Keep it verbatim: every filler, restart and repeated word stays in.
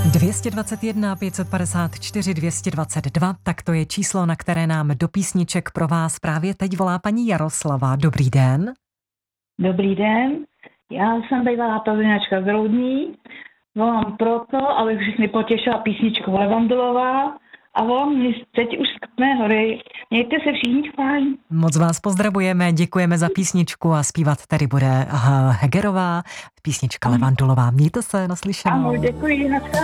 dvě stě dvacet jedna, pět set padesát čtyři, dvě stě dvacet dva, tak to je číslo, na které nám do písniček pro vás právě teď volá paní Jaroslava. Dobrý den. Dobrý den, já jsem bývalá plzeňačka z Roudní, volám proto, aby všechny potěšila písničku Levandulová a volám teď už z Kutné Hory. Mějte se všichni fajn. Moc vás pozdravujeme, děkujeme za písničku a zpívat tady bude Hegerová, písnička Levandulová. Mějte se, naslyšenou. Ano, děkuji, naschledanou.